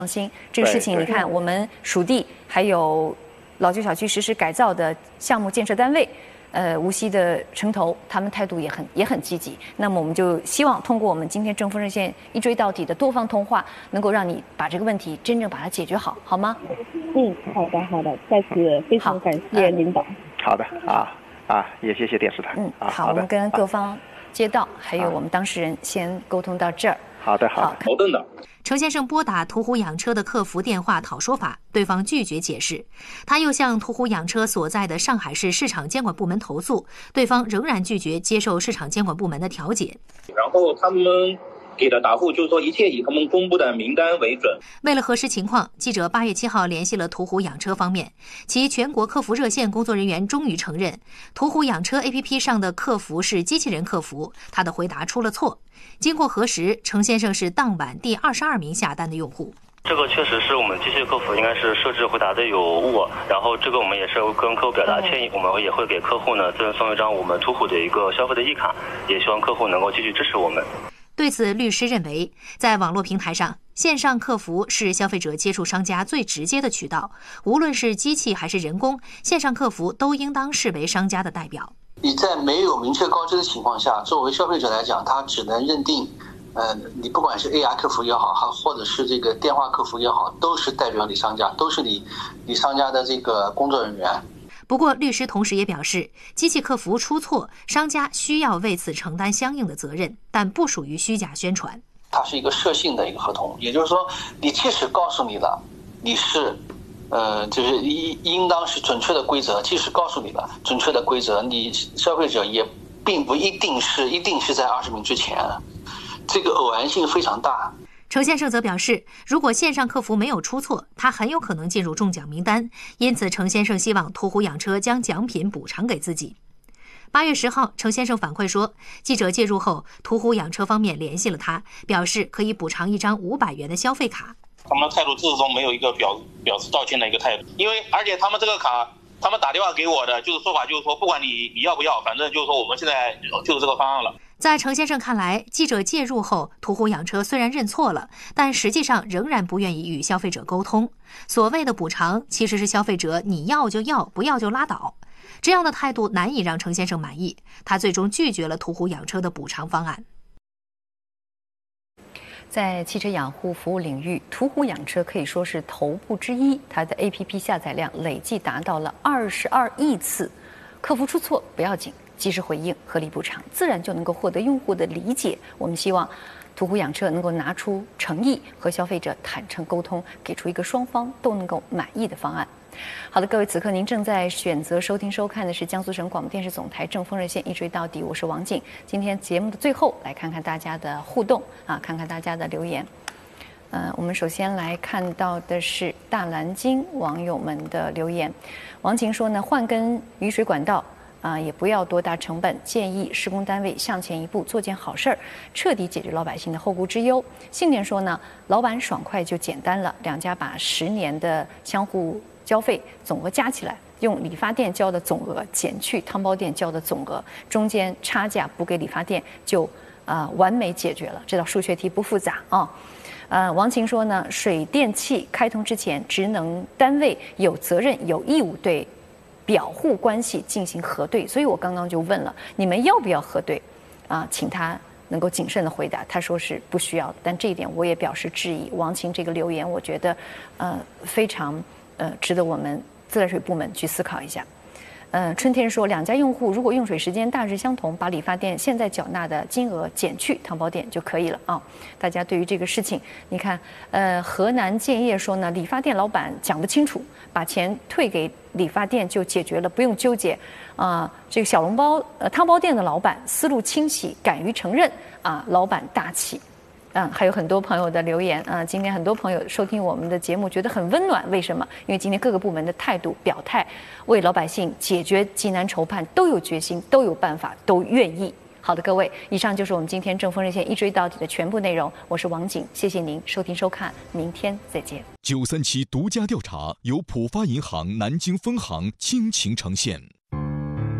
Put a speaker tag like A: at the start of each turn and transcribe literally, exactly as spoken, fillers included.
A: 放心，这个事情你看，我们属地还有老旧小区实施改造的项目建设单位，呃，无锡的城投，他们态度也很也很积极。那么我们就希望通过我们今天正风热线一追到底的多方通话，能够让你把这个问题真正把它解决好，好吗？
B: 嗯，好的好的，再次非常感谢领导。
C: 好的啊啊，也谢谢电视台。
A: 嗯，
C: 啊、
A: 好，我们跟各方街道还有我们当事人先沟通到这儿。
C: 好的好的。
D: 矛盾的。
E: 程先生拨打途虎养车的客服电话讨说法，对方拒绝解释。他又向途虎养车所在的上海市市场监管部门投诉，对方仍然拒绝接受市场监管部门的调解。
D: 然后他们给的答复就是说，一切以他们公布的名单为准。
E: 为了核实情况，记者八月七号联系了途虎养车方面，其全国客服热线工作人员终于承认，途虎养车 A P P 上的客服是机器人客服，他的回答出了错。经过核实，程先生是当晚第二十二名下单的用户。
F: 这个确实是我们机器客服应该是设置回答的有误，然后这个我们也是跟客户表达歉意，我们也会给客户呢赠送一张我们途虎的一个消费的 E 卡，也希望客户能够继续支持我们。
E: 对此，律师认为，在网络平台上，线上客服是消费者接触商家最直接的渠道，无论是机器还是人工，线上客服都应当视为商家的代表。
G: 你在没有明确告知的情况下，作为消费者来讲，他只能认定，呃，你不管是 A R 客服也好，还或者是这个电话客服也好，都是代表你商家，都是你你商家的这个工作人员。
E: 不过，律师同时也表示，机器客服出错，商家需要为此承担相应的责任，但不属于虚假宣传。
G: 它是一个设性的一个合同，也就是说，你即使告诉你了，你是。呃，就是应应当是准确的规则，即使告诉你了准确的规则，你消费者也并不一定是一定是在二十名之前，这个偶然性非常大。
E: 程先生则表示，如果线上客服没有出错，他很有可能进入中奖名单，因此程先生希望途虎养车将奖品补偿给自己。八月十号，程先生反馈说，记者介入后，途虎养车方面联系了他，表示可以补偿一张五百元的消费卡。
D: 他们的态度自始终没有一个表表示道歉的一个态度，因为而且他们这个卡，他们打电话给我的就是说法就是说，不管你你要不要，反正就是说我们现在就是这个方案了。
E: 在程先生看来，记者介入后，途虎养车虽然认错了，但实际上仍然不愿意与消费者沟通。所谓的补偿，其实是消费者你要就要，不要就拉倒。这样的态度难以让程先生满意，他最终拒绝了途虎养车的补偿方案。
A: 在汽车养护服务领域，途虎养车可以说是头部之一，它的 A P P 下载量累计达到了二十二亿次。客服出错不要紧，及时回应、合理补偿，自然就能够获得用户的理解。我们希望途虎养车能够拿出诚意，和消费者坦诚沟通，给出一个双方都能够满意的方案。好的，各位，此刻您正在选择收听收看的是江苏省广播电视总台正风热线一追到底，我是王静。今天节目的最后，来看看大家的互动啊，看看大家的留言。呃，我们首先来看到的是大蓝鲸网友们的留言。王晴说呢，换根雨水管道啊，也不要多大成本，建议施工单位向前一步，做件好事儿，彻底解决老百姓的后顾之忧。信念说呢，老板爽快就简单了，两家把十年的相互交费总额加起来，用理发店交的总额减去汤包店交的总额，中间差价补给理发店，就啊、呃、完美解决了。这道数学题不复杂啊。呃，王晴说呢，水电气开通之前，职能单位有责任有义务对表户关系进行核对，所以我刚刚就问了，你们要不要核对？啊，请他能够谨慎的回答。他说是不需要的，但这一点我也表示质疑。王晴这个留言，我觉得呃非常呃值得我们自来水部门去思考一下。呃，春天说，两家用户如果用水时间大致相同，把理发店现在缴纳的金额减去汤包店就可以了啊。大家对于这个事情，你看，呃，河南建业说呢，理发店老板讲不清楚，把钱退给理发店就解决了，不用纠结啊、呃。这个小笼包呃汤包店的老板思路清晰，敢于承认啊，老板大气。嗯，还有很多朋友的留言啊，今天很多朋友收听我们的节目觉得很温暖，为什么？因为今天各个部门的态度表态，为老百姓解决急难愁盼都有决心，都有办法，都愿意。好的，各位，以上就是我们今天正风热线一追到底的全部内容。我是王景，谢谢您收听收看，明天再见。
H: 九三七独家调查由浦发银行南京分行倾情呈现。